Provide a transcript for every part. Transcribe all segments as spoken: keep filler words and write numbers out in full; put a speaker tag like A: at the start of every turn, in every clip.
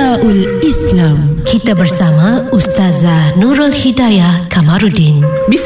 A: Miftaul Islam.
B: Kita bersama Ustazah Nurul Hidayah Kamarudin.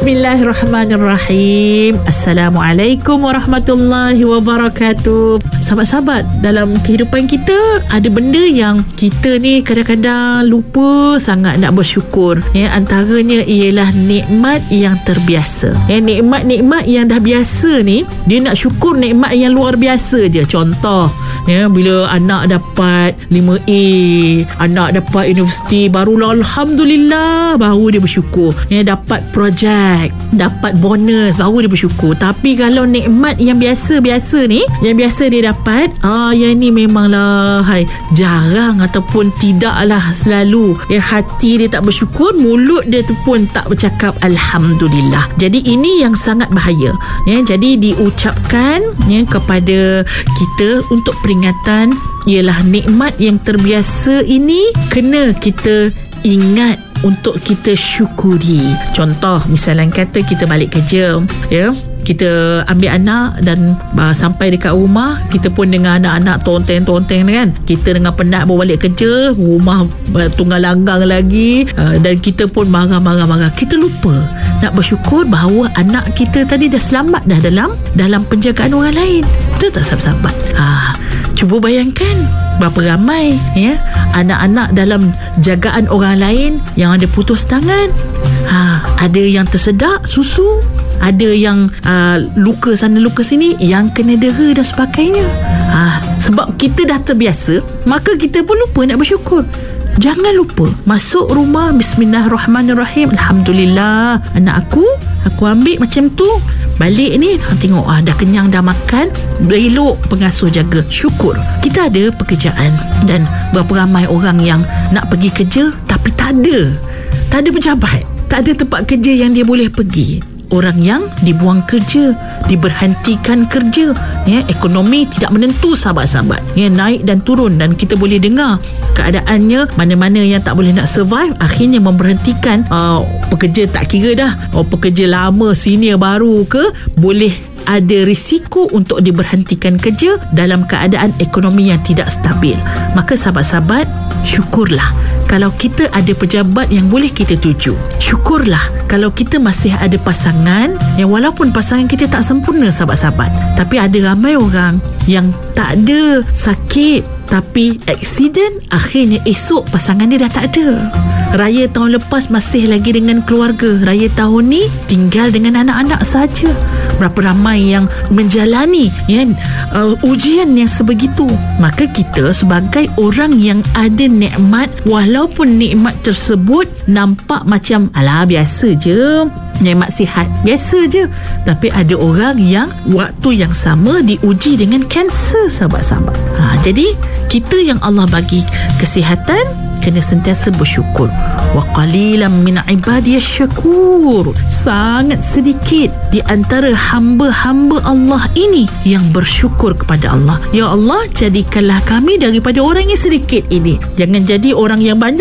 C: Bismillahirrahmanirrahim. Assalamualaikum warahmatullahi wabarakatuh. Sahabat-sahabat, dalam kehidupan kita ada benda yang kita ni kadang-kadang lupa sangat nak bersyukur. Ya, antaranya ialah nikmat yang terbiasa. Ya, nikmat-nikmat yang dah biasa ni, dia nak syukur nikmat yang luar biasa je. Contoh, ya, bila anak dapat lima A, anak dapat universiti, barulah Alhamdulillah, baru dia bersyukur. Ya, dapat projek, dapat bonus, baru dia bersyukur. Tapi kalau nikmat yang biasa-biasa ni, yang biasa dia dapat, ah, yang ni memanglah hai, jarang ataupun tidaklah selalu. Ya, hati dia tak bersyukur, mulut dia tu pun tak bercakap Alhamdulillah. Jadi ini yang sangat bahaya. Ya, jadi diucapkan, ya, kepada kita untuk peringatan ialah nikmat yang terbiasa ini kena kita ingat untuk kita syukuri. Contoh, misalnya kata kita balik kerja, ya, kita ambil anak dan uh, sampai dekat rumah, kita pun dengan anak-anak tonteng-tonteng kan, kita dengan penat bawa balik kerja, rumah uh, tunggal langgang lagi, uh, dan kita pun marah-marah-marah. Kita lupa nak bersyukur bahawa anak kita tadi dah selamat dah dalam dalam penjagaan orang lain. Betul tak sahabat-sahabat? Ha, cuba bayangkan berapa ramai, ya, anak-anak dalam jagaan orang lain yang ada putus tangan, ha, ada yang tersedak susu, ada yang uh, luka sana luka sini, yang kena dera dan sebagainya. Ha, sebab kita dah terbiasa, maka kita pun lupa nak bersyukur. Jangan lupa masuk rumah, bismillahirrahmanirrahim, Alhamdulillah, anak aku aku ambil macam tu, balik ni tengok, ah, dah kenyang, dah makan, elok pengasuh jaga, syukur. Kita ada pekerjaan, dan berapa ramai orang yang nak pergi kerja tapi tak ada tak ada pejabat, tak ada tempat kerja yang dia boleh pergi. Orang yang dibuang kerja, diberhentikan kerja, ya, ekonomi tidak menentu sahabat-sahabat, ya, naik dan turun, dan kita boleh dengar keadaannya mana-mana yang tak boleh nak survive, akhirnya memberhentikan uh, pekerja, tak kira dah oh, pekerja lama, senior, baru ke, boleh ada risiko untuk diberhentikan kerja dalam keadaan ekonomi yang tidak stabil. Maka sahabat-sahabat, syukurlah kalau kita ada pejabat yang boleh kita tuju. Syukurlah kalau kita masih ada pasangan yang walaupun pasangan kita tak sempurna sahabat-sahabat, tapi ada ramai orang yang tak ada sakit tapi aksiden, akhirnya esok pasangan dia dah tak ada. Raya tahun lepas masih lagi dengan keluarga, raya tahun ni tinggal dengan anak-anak saja. Berapa ramai yang menjalani, ya, uh, ujian yang sebegitu. Maka kita sebagai orang yang ada nikmat, walaupun nikmat tersebut nampak macam alah biasa je, nikmat sihat biasa je, tapi ada orang yang waktu yang sama diuji dengan kanser sahabat-sahabat. Ha, jadi kita yang Allah bagi kesihatan kena sentiasa bersyukur. Wa qalilan min ibadiyasy syakur. Sangat sedikit di antara hamba-hamba Allah ini yang bersyukur kepada Allah. Ya Allah, jadikanlah kami daripada orang yang sedikit ini. Jangan jadi orang yang banyak